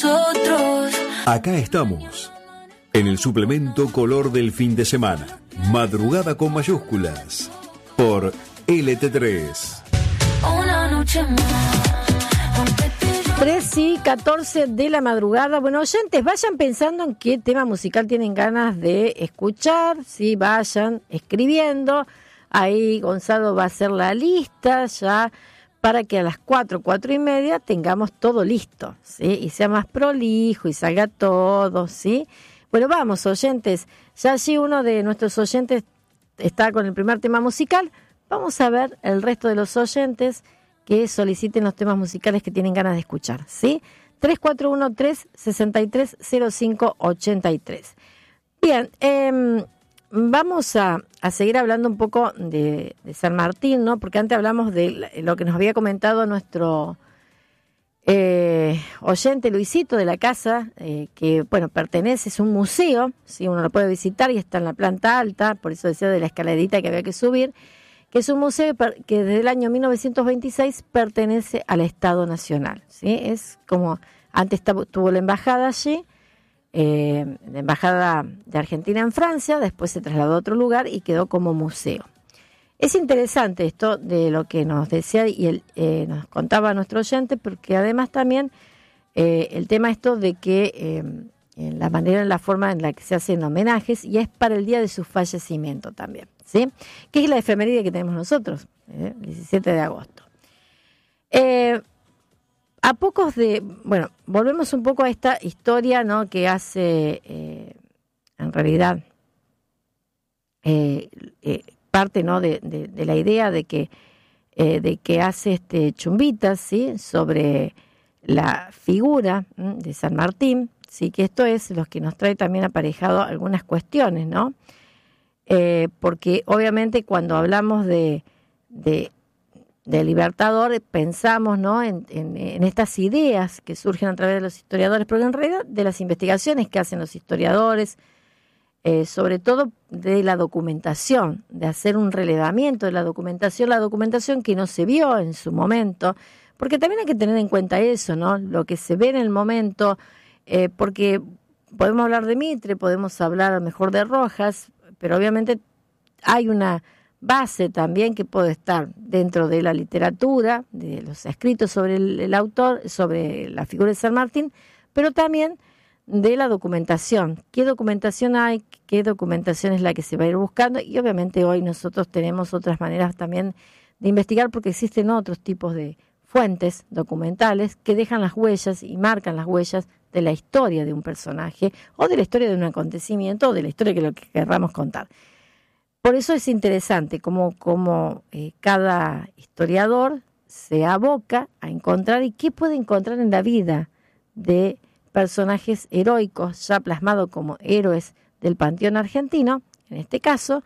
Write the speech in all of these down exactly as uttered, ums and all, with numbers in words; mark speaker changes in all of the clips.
Speaker 1: nosotros.
Speaker 2: Acá estamos, en el suplemento Color del fin de semana. Madrugada con mayúsculas, por L T tres.
Speaker 1: Una noche más.
Speaker 3: tres y catorce de la madrugada. Bueno, oyentes, vayan pensando en qué tema musical tienen ganas de escuchar. Sí, vayan escribiendo. Ahí Gonzalo va a hacer la lista ya para que a las cuatro, cuatro y media tengamos todo listo, ¿sí? Y sea más prolijo y salga todo, ¿sí? Bueno, vamos, oyentes. Ya allí uno de nuestros oyentes está con el primer tema musical. Vamos a ver el resto de los oyentes que soliciten los temas musicales que tienen ganas de escuchar, ¿sí? tres cuatro uno tres, seis tres cero cinco ocho tres. Bien, eh, vamos a, a seguir hablando un poco de, de San Martín, ¿no? Porque antes hablamos de lo que nos había comentado nuestro eh, oyente Luisito de la casa, eh, que, bueno, pertenece, es un museo, ¿sí? Uno lo puede visitar y está en la planta alta, por eso decía de la escalerita que había que subir, que es un museo que desde el año mil novecientos veintiséis pertenece al Estado Nacional, ¿sí? Es como, antes tuvo la embajada allí, eh, la embajada de Argentina en Francia, después se trasladó a otro lugar y quedó como museo. Es interesante esto de lo que nos decía y el, eh, nos contaba nuestro oyente, porque además también eh, el tema esto de que eh, en la manera, en la forma en la que se hacen homenajes, y es para el día de su fallecimiento también, ¿sí? Que es la efeméride que tenemos nosotros, ¿eh? diecisiete de agosto. Eh, a pocos de, bueno, volvemos un poco a esta historia, ¿no? Que hace, eh, en realidad, eh, eh, parte, ¿no? De, de, de la idea de que, eh, de que hace este Chumbitas, ¿sí? Sobre la figura ¿m? de San Martín. Sí, que esto es lo que nos trae también aparejado algunas cuestiones, ¿no? Eh, porque obviamente cuando hablamos de, de, de Libertador pensamos, ¿no? En, en, en estas ideas que surgen a través de los historiadores, pero en realidad de las investigaciones que hacen los historiadores, eh, sobre todo de la documentación, de hacer un relevamiento de la documentación, la documentación que no se vio en su momento, porque también hay que tener en cuenta eso, ¿no? Lo que se ve en el momento. Eh, porque podemos hablar de Mitre, podemos hablar a lo mejor de Rojas, pero obviamente hay una base también que puede estar dentro de la literatura, de los escritos sobre el, el autor, sobre la figura de San Martín, pero también de la documentación. ¿Qué documentación hay? ¿Qué documentación es la que se va a ir buscando? Y obviamente hoy nosotros tenemos otras maneras también de investigar porque existen otros tipos de fuentes documentales que dejan las huellas y marcan las huellas de la historia de un personaje o de la historia de un acontecimiento o de la historia que lo que querramos contar. Por eso es interesante cómo, cómo eh, cada historiador se aboca a encontrar y qué puede encontrar en la vida de personajes heroicos ya plasmados como héroes del panteón argentino, en este caso,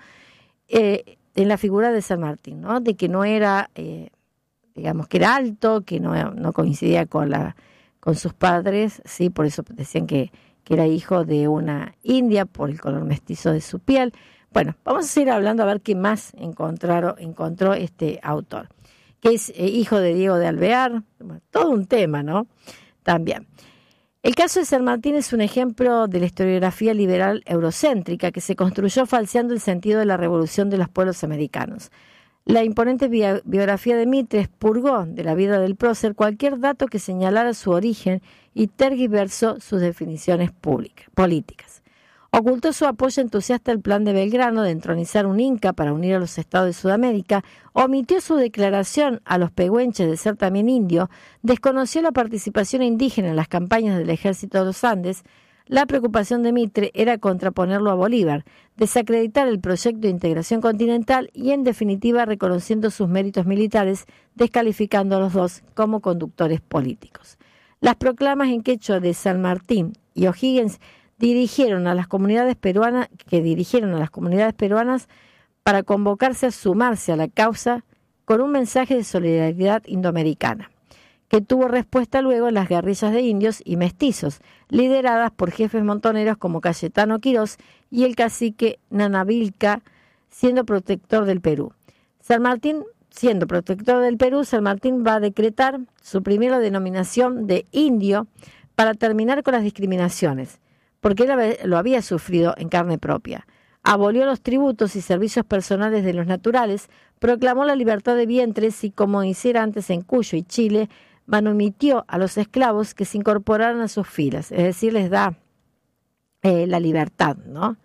Speaker 3: eh, en la figura de San Martín, ¿no? De que no era, eh, digamos, que era alto, que no, no coincidía con la con sus padres, sí, por eso decían que, que era hijo de una india por el color mestizo de su piel. Bueno, vamos a seguir hablando a ver qué más encontraron, encontró este autor, que es eh, hijo de Diego de Alvear, bueno, todo un tema, ¿no? También. El caso de San Martín es un ejemplo de la historiografía liberal eurocéntrica que se construyó falseando el sentido de la revolución de los pueblos americanos. La imponente bi- biografía de Mitre expurgó de la vida del prócer cualquier dato que señalara su origen y tergiversó sus definiciones públicas, políticas. Ocultó su apoyo entusiasta al plan de Belgrano de entronizar un inca para unir a los estados de Sudamérica, omitió su declaración a los pehuenches de ser también indio, desconoció la participación indígena en las campañas del ejército de los Andes. La preocupación de Mitre era contraponerlo a Bolívar, desacreditar el proyecto de integración continental y, en definitiva, reconociendo sus méritos militares, descalificando a los dos como conductores políticos. Las proclamas en quechua de San Martín y O'Higgins dirigieron a las comunidades peruanas, que dirigieron a las comunidades peruanas para convocarse a sumarse a la causa con un mensaje de solidaridad indoamericana, que tuvo respuesta luego en las guerrillas de indios y mestizos, lideradas por jefes montoneros como Cayetano Quirós y el cacique Nanavilca, siendo protector del Perú. San Martín, siendo protector del Perú, San Martín va a decretar, suprimir la denominación de indio para terminar con las discriminaciones, porque él lo había sufrido en carne propia. Abolió los tributos y servicios personales de los naturales, proclamó la libertad de vientres y, como hiciera antes en Cuyo y Chile, manumitió a los esclavos que se incorporaran a sus filas, es decir, les da eh, la libertad, ¿no?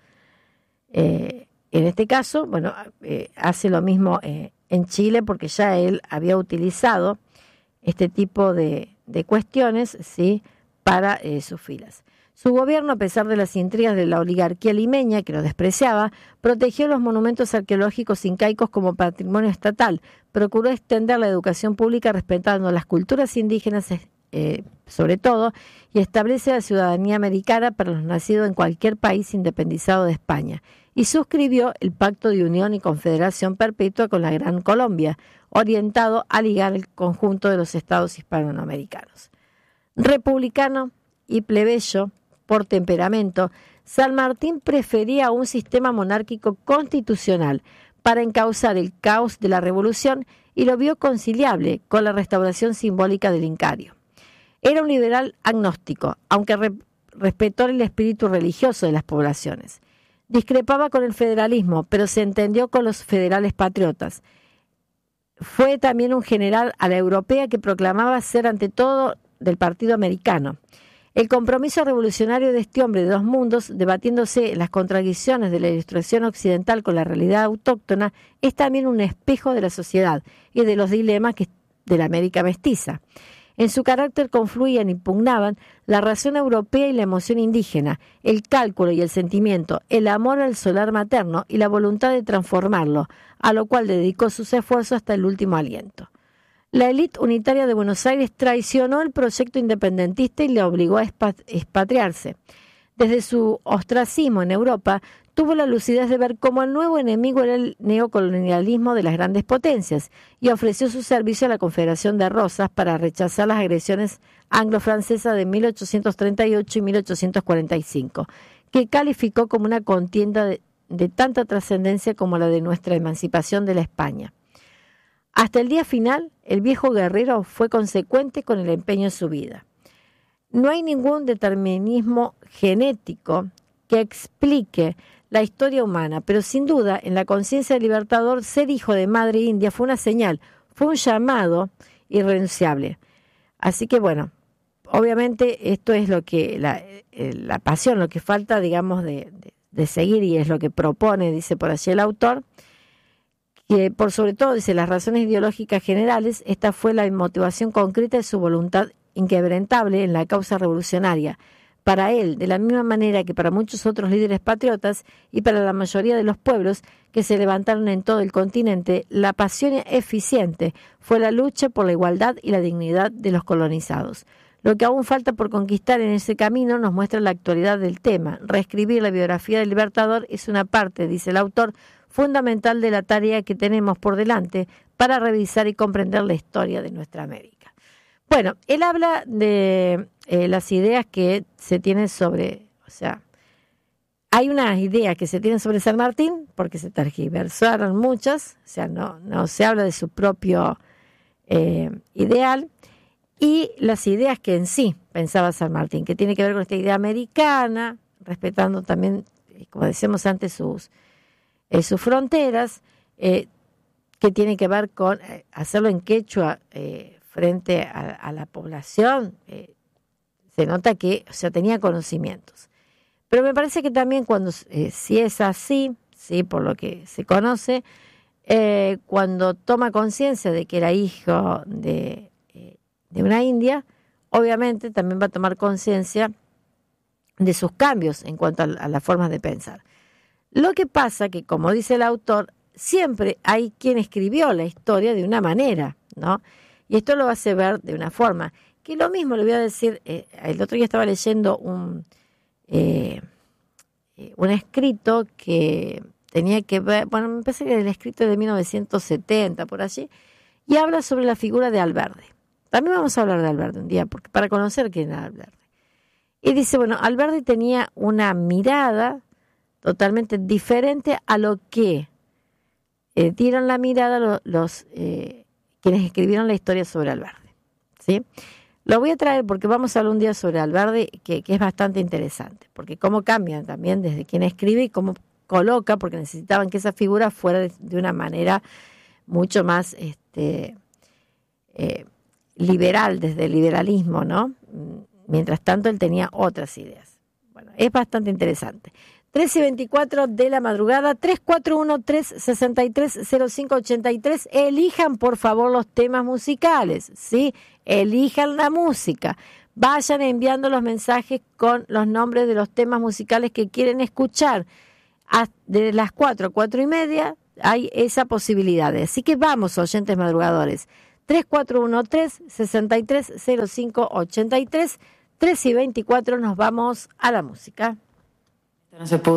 Speaker 3: Eh, en este caso, bueno, eh, hace lo mismo eh, en Chile, porque ya él había utilizado este tipo de, de cuestiones, ¿sí?, para eh, sus filas. Su gobierno, a pesar de las intrigas de la oligarquía limeña, que lo despreciaba, protegió los monumentos arqueológicos incaicos como patrimonio estatal, procuró extender la educación pública respetando las culturas indígenas, eh, sobre todo, y establece la ciudadanía americana para los nacidos en cualquier país independizado de España, y suscribió el Pacto de Unión y Confederación Perpetua con la Gran Colombia, orientado a ligar el conjunto de los estados hispanoamericanos. Republicano y plebeyo por temperamento, San Martín prefería un sistema monárquico constitucional para encauzar el caos de la revolución y lo vio conciliable con la restauración simbólica del incario. Era un liberal agnóstico, aunque re- respetó el espíritu religioso de las poblaciones. Discrepaba con el federalismo, pero se entendió con los federales patriotas. Fue también un general a la europea que proclamaba ser ante todo del partido americano. El compromiso revolucionario de este hombre de dos mundos, debatiéndose las contradicciones de la ilustración occidental con la realidad autóctona, es también un espejo de la sociedad y de los dilemas que, de la América mestiza. En su carácter confluían y pugnaban la razón europea y la emoción indígena, el cálculo y el sentimiento, el amor al solar materno y la voluntad de transformarlo, a lo cual dedicó sus esfuerzos hasta el último aliento. La élite unitaria de Buenos Aires traicionó el proyecto independentista y le obligó a expatriarse. Desde su ostracismo en Europa, tuvo la lucidez de ver cómo el nuevo enemigo era el neocolonialismo de las grandes potencias y ofreció su servicio a la Confederación de Rosas para rechazar las agresiones anglo-francesas de mil ochocientos treinta y ocho y mil ochocientos cuarenta y cinco, que calificó como una contienda de, de tanta trascendencia como la de nuestra emancipación de la España. Hasta el día final, el viejo guerrero fue consecuente con el empeño de su vida. No hay ningún determinismo genético que explique la historia humana, pero sin duda, en la conciencia del libertador, ser hijo de madre india fue una señal, fue un llamado irrenunciable. Así que bueno, obviamente esto es lo que, la, la pasión, lo que falta, digamos, de, de, de seguir, y es lo que propone, dice por allí el autor, que por sobre todo, dice, las razones ideológicas generales, esta fue la motivación concreta de su voluntad inquebrantable en la causa revolucionaria. Para él, de la misma manera que para muchos otros líderes patriotas y para la mayoría de los pueblos que se levantaron en todo el continente, la pasión eficiente fue la lucha por la igualdad y la dignidad de los colonizados. Lo que aún falta por conquistar en ese camino nos muestra la actualidad del tema. Reescribir la biografía del Libertador es una parte, dice el autor, fundamental de la tarea que tenemos por delante para revisar y comprender la historia de nuestra América. Bueno, él habla de eh, las ideas que se tienen sobre, o sea, hay unas ideas que se tienen sobre San Martín, porque se tergiversaron muchas, o sea, no, no se habla de su propio eh, ideal, y las ideas que en sí pensaba San Martín, que tiene que ver con esta idea americana, respetando también, como decíamos antes, sus, eh, sus fronteras, eh, que tiene que ver con eh, hacerlo en quechua eh, frente a, a la población. Eh, se nota que, o sea, tenía conocimientos. Pero me parece que también cuando, eh, si es así, sí, por lo que se conoce, eh, cuando toma conciencia de que era hijo de, eh, de una india, obviamente también va a tomar conciencia de sus cambios en cuanto a, a las formas de pensar. Lo que pasa que, como dice el autor, siempre hay quien escribió la historia de una manera, ¿no? Y esto lo hace ver de una forma. Que lo mismo le voy a decir, eh, el otro día estaba leyendo un, eh, un escrito que tenía que ver, bueno, me parece que era el escrito de mil novecientos setenta, por allí, y habla sobre la figura de Alverde. También vamos a hablar de Alverde un día, porque para conocer quién era Alverde. Y dice, bueno, Alverde tenía una mirada totalmente diferente a lo que eh, dieron la mirada los, los eh, quienes escribieron la historia sobre Alverde, ¿sí? Lo voy a traer porque vamos a hablar un día sobre Alberdi, que, que es bastante interesante, porque cómo cambian también desde quien escribe y cómo coloca, porque necesitaban que esa figura fuera de, de una manera mucho más este, eh, liberal, desde el liberalismo, ¿no? Mientras tanto, él tenía otras ideas. Bueno, es bastante interesante. tres y veinticuatro de la madrugada, tres cuatro uno, tres seis tres, cero cinco ocho tres. Elijan, por favor, los temas musicales, ¿sí? Elijan la música. Vayan enviando los mensajes con los nombres de los temas musicales que quieren escuchar. De las cuatro a cuatro y media hay esa posibilidad. Así que vamos, oyentes madrugadores. tres cuatro uno, tres seis tres, cero cinco ocho tres. tres y veinticuatro nos vamos a la música.
Speaker 4: No se pudo